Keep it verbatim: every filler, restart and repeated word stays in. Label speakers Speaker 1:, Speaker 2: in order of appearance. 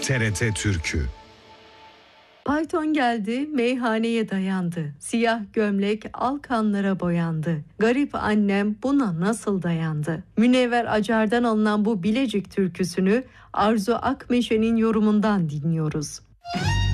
Speaker 1: T R T Türkü.
Speaker 2: Payton geldi, meyhaneye dayandı. Siyah gömlek alkanlara boyandı. Garip annem buna nasıl dayandı? Münevver Acar'dan alınan bu Bilecik türküsünü Arzu Akmeşe'nin yorumundan dinliyoruz.